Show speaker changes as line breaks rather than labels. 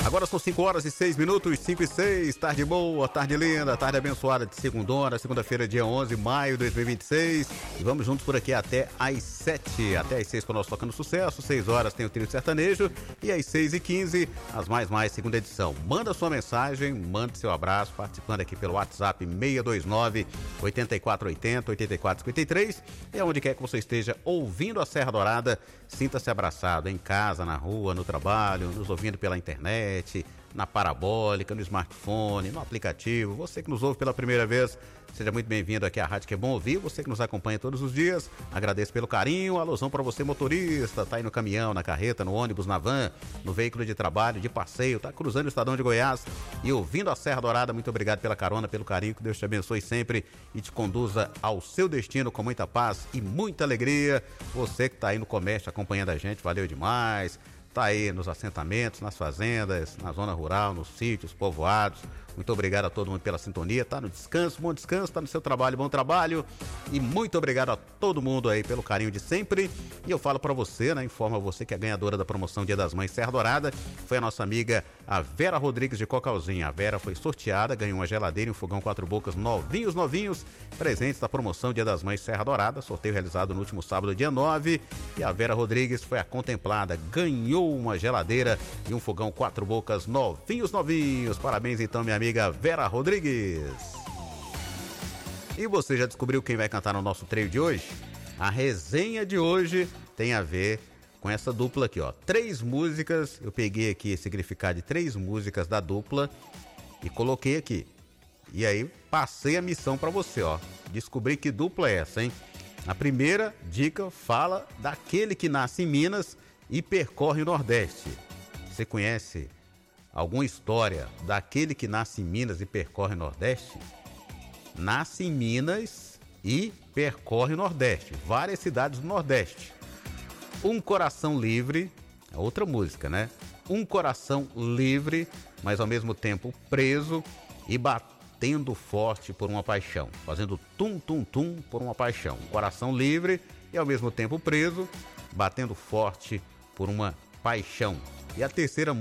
Agora são 5 horas e 6 minutos, 5 e 6, tarde boa, tarde linda, tarde abençoada de segunda-feira, dia 11 de maio de 2026. E vamos juntos por aqui até às 7, até às 6 com nós tocando sucesso. 6 horas tem o Trio Sertanejo e às 6h15, as mais, segunda edição. Manda sua mensagem, manda seu abraço, participando aqui pelo WhatsApp 629-8480-8453. E aonde quer que você esteja ouvindo a Serra Dourada, sinta-se abraçado, em casa, na rua, no trabalho, nos ouvindo pela internet, na parabólica, no smartphone, no aplicativo. Você que nos ouve pela primeira vez, seja muito bem-vindo aqui à Rádio Que é Bom Ouvir. Você que nos acompanha todos os dias, agradeço pelo carinho. Alusão para você, motorista, tá aí no caminhão, na carreta, no ônibus, na van, no veículo de trabalho, de passeio, tá cruzando o estadão de Goiás e ouvindo a Serra Dourada. Muito obrigado pela carona, pelo carinho. Que Deus te abençoe sempre e te conduza ao seu destino com muita paz e muita alegria. Você que tá aí no comércio acompanhando a gente, valeu demais. Tá aí nos assentamentos, nas fazendas, na zona rural, nos sítios, povoados. Muito obrigado a todo mundo pela sintonia. Tá no descanso, bom descanso, tá no seu trabalho, bom trabalho. E muito obrigado a todo mundo aí pelo carinho de sempre. E eu falo pra você, né, informo a você que a ganhadora da promoção Dia das Mães Serra Dourada foi a nossa amiga, a Vera Rodrigues de Cocalzinha. A Vera foi sorteada, ganhou uma geladeira e um fogão 4 bocas novinhos, presentes da promoção Dia das Mães Serra Dourada. Sorteio realizado no último sábado, dia 9. E a Vera Rodrigues foi a contemplada, ganhou uma geladeira e um fogão 4 bocas novinhos. Parabéns então, minha amiga Vera Rodrigues. E você já descobriu quem vai cantar no nosso trio de hoje? A resenha de hoje tem a ver com essa dupla aqui, ó. 3 músicas, eu peguei aqui esse significado de 3 músicas da dupla e coloquei aqui. E aí passei a missão pra você, ó. Descobrir que dupla é essa, hein? A primeira dica fala daquele que nasce em Minas e percorre o Nordeste. Você conhece alguma história daquele que nasce em Minas e percorre o Nordeste? Nasce em Minas e percorre o Nordeste. Várias cidades do Nordeste. Um Coração Livre, é outra música, né? Um coração livre, mas ao mesmo tempo preso e batendo forte por uma paixão. Fazendo tum-tum-tum por uma paixão. Um coração livre e ao mesmo tempo preso, batendo forte por uma paixão. E a terceira